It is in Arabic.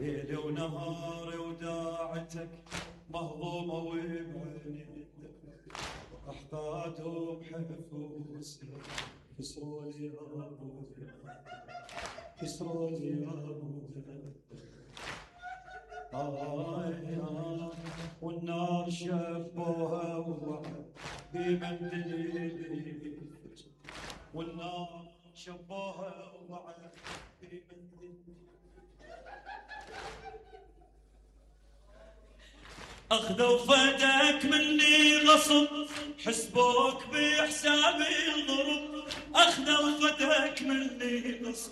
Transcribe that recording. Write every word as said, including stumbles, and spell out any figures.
ليلي ونهاري وداعتك مهضومة وبعيني احتاجوا بحفوسي كسروا لي ابويا كسروا لي ابويا آه والنار شبوها وضعت بمنديلي والنار شبوها وضعت بمنديلي اخذوا فدك مني غصب حسبوك بحسابي الضرب اخذوا فدك مني غصب